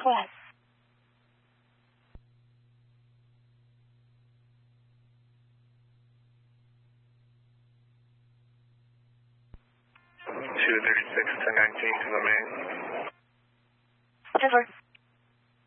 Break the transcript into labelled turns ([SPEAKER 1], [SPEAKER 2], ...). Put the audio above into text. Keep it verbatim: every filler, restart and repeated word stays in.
[SPEAKER 1] go ahead.
[SPEAKER 2] two thirty-six, ten nineteen to the main.
[SPEAKER 1] Over.